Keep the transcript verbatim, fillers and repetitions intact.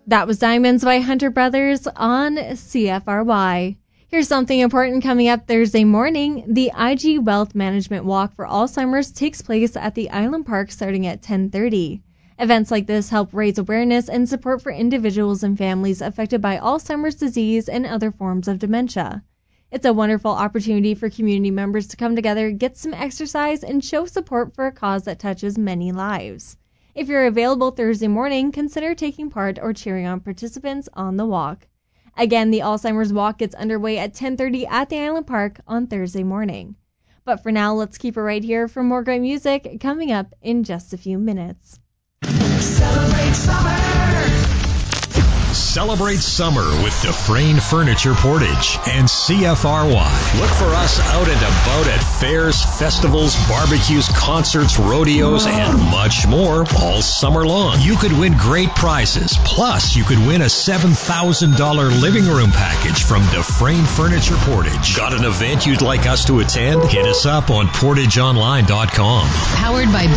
That was Diamonds by Hunter Brothers on C F R Y. Here's something important coming up Thursday morning. The I G Wealth Management Walk for Alzheimer's takes place at the Island Park starting at ten thirty. Events like this help raise awareness and support for individuals and families affected by Alzheimer's disease and other forms of dementia. It's a wonderful opportunity for community members to come together, get some exercise, and show support for a cause that touches many lives. If you're available Thursday morning, consider taking part or cheering on participants on the walk. Again, the Alzheimer's Walk gets underway at ten thirty at the Island Park on Thursday morning. But for now, let's keep it right here for more great music coming up in just a few minutes. Celebrate summer! Celebrate summer with Dufresne Furniture Portage and C F R Y. Look for us out and about at fairs, festivals, barbecues, concerts, rodeos, and much more all summer long. You could win great prizes. Plus, you could win a seven thousand dollars living room package from Dufresne Furniture Portage. Got an event you'd like us to attend? Hit us up on portage online dot com. Powered by